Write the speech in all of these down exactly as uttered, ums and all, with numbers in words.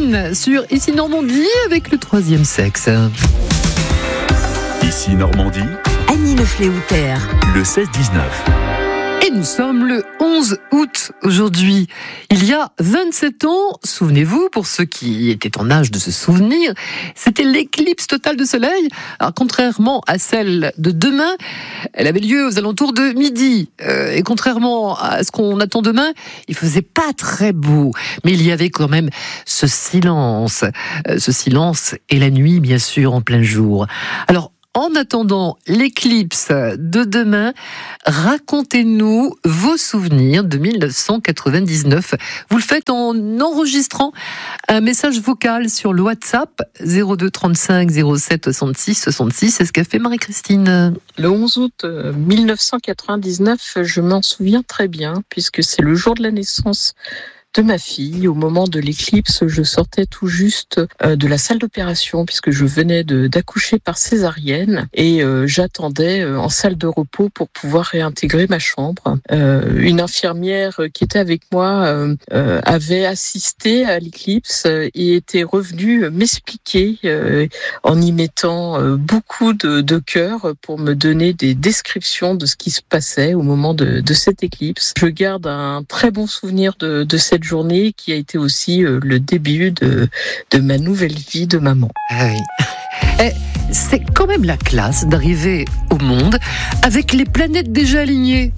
Christine sur Ici Normandie avec le troisième sexe. Ici Normandie, Annie Le Fléouther, le seize dix-neuf. Et nous sommes le onze août aujourd'hui. Il y a vingt-sept ans, souvenez-vous, pour ceux qui étaient en âge de se souvenir, c'était l'éclipse totale de soleil. Alors, contrairement à celle de demain, elle avait lieu aux alentours de midi. Euh, et contrairement à ce qu'on attend demain, il faisait pas très beau. Mais il y avait quand même ce silence. Euh, ce silence et la nuit, bien sûr, en plein jour. Alors, en attendant l'éclipse de demain, racontez-nous vos souvenirs de dix-neuf cent quatre-vingt-dix-neuf. Vous le faites en enregistrant un message vocal sur le WhatsApp zéro deux trente-cinq zéro sept soixante-six soixante-six. C'est ce qu'a fait Marie-Christine. Le onze août mille neuf cent quatre-vingt-dix-neuf, je m'en souviens très bien, puisque c'est le jour de la naissance de ma fille. Au moment de l'éclipse, je sortais tout juste euh, de la salle d'opération puisque je venais de, d'accoucher par césarienne et euh, j'attendais euh, en salle de repos pour pouvoir réintégrer ma chambre. Euh, une infirmière qui était avec moi euh, euh, avait assisté à l'éclipse et était revenue m'expliquer euh, en y mettant euh, beaucoup de, de cœur pour me donner des descriptions de ce qui se passait au moment de, de cette éclipse. Je garde un très bon souvenir de, de cette journée qui a été aussi euh, le début de, de ma nouvelle vie de maman. Ah oui. Et c'est quand même la classe d'arriver au monde avec les planètes déjà alignées.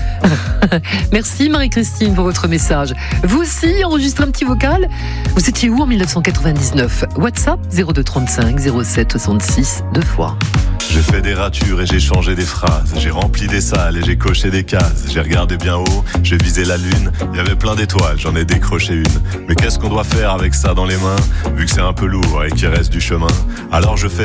Merci Marie-Christine pour votre message. Vous aussi, enregistrez un petit vocal. Vous étiez où en dix-neuf cent quatre-vingt-dix-neuf? WhatsApp zéro deux trente-cinq zéro sept soixante-six, deux fois. J'ai fait des ratures et j'ai changé des phrases. J'ai rempli des salles et j'ai coché des cases. J'ai regardé bien haut, j'ai visé la lune. Il y avait plein d'étoiles, j'en ai décroché une. Mais qu'est-ce qu'on doit faire avec ça dans les mains, vu que c'est un peu lourd et qu'il reste du chemin? Alors je fais